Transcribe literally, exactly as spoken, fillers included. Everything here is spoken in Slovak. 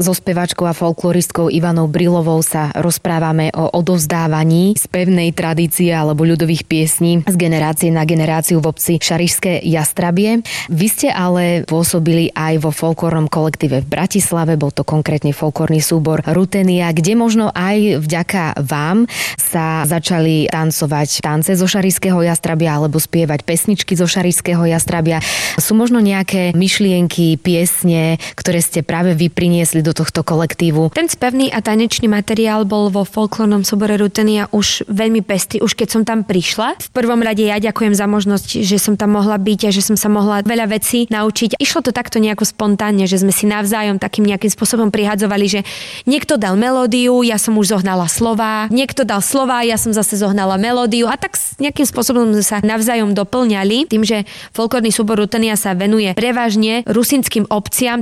so spevačkou a folkloristkou Ivanou Brilovou sa rozprávame o odovzdávaní z pevnej tradície alebo ľudových piesní z generácie na generáciu v obci Šarišské Jastrabie. Vy ste ale pôsobili aj vo folklórnom kolektíve v Bratislave, bol to konkrétne folklórny súbor Rutenia, kde možno aj vďaka vám sa začali tancovať tance zo Šarišského Jastrabia alebo spievať pesničky zo Šarišského Jastrabia. Sú možno nejaké myšlienky, piesne, ktoré ste práve vy priniesli do tohto kolektívu? Ten spevný a tanečný materiál bol vo folklórnom súbore Rutenia už veľmi pestrý, už keď som tam prišla. V prvom rade ja ďakujem za možnosť, že som tam mohla byť a že som sa mohla veľa vecí naučiť. Išlo to takto nejako spontánne, že sme si navzájom takým nejakým spôsobom prihadzovali, že niekto dal melódiu, ja som už zohnala slová, niekto dal slová, ja som zase zohnala melódiu a tak nejakým spôsobom sme sa navzájom doplňali. Tým, že folklórny súbor Rutenia sa venuje prevažne rusínskym obciam,